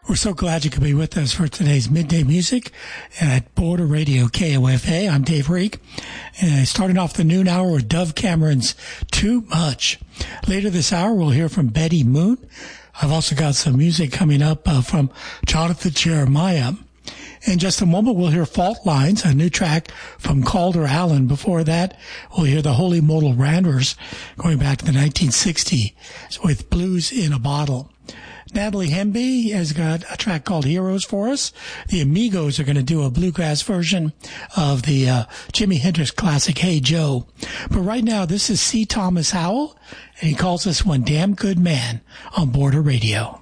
We're so glad you could be with us for today's Midday Music at Border Radio KOFA. I'm Dave Reek. Starting off the noon hour with Dove Cameron's Too Much. Later this hour, we'll hear from Betty Moon. I've also got some music coming up from Jonathan Jeremiah. In just a moment, we'll hear Fault Lines, a new track from Calder Allen. Before that, we'll hear the Holy Modal Randers going back to the 1960s with Blues in a Bottle. Natalie Hemby has got a track called Heroes for us. The Amigos are going to do a bluegrass version of the Jimi Hendrix classic, Hey Joe. But right now, this is C. Thomas Howell, and he calls us One Damn Good Man on Border Radio.